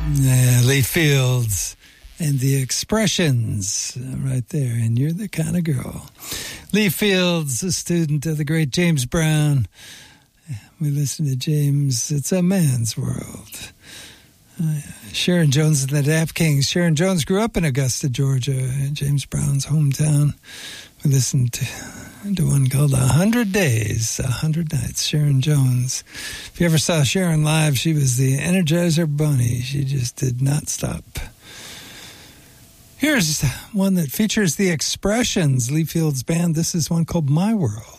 Lee Fields and the Expressions right there. And you're the kind of girl. Lee Fields, a student of the great James Brown. We listen to James. It's a man's world. Sharon Jones and the Daft Kings. Sharon Jones grew up in Augusta, Georgia, James Brown's hometown. We listened to one called 100 Days, 100 Nights, Sharon Jones. If you ever saw Sharon live, she was the Energizer Bunny. She just did not stop. Here's one that features the Expressions, Lee Fields' band. This is one called My World.